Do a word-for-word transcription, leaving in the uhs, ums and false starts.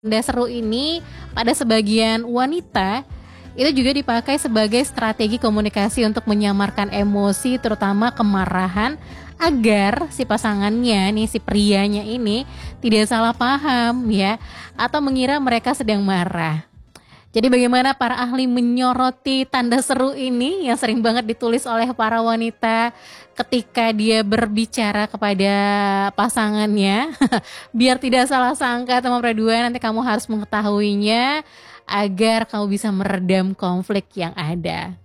Tanda seru ini pada sebagian wanita itu juga dipakai sebagai strategi komunikasi untuk menyamarkan emosi terutama kemarahan agar si pasangannya nih, si prianya ini tidak salah paham ya atau mengira mereka sedang marah. Jadi bagaimana para ahli menyoroti tanda seru ini yang sering banget ditulis oleh para wanita ketika dia berbicara kepada pasangannya biar tidak salah sangka teman dua nanti kamu harus mengetahuinya agar kamu bisa meredam konflik yang ada.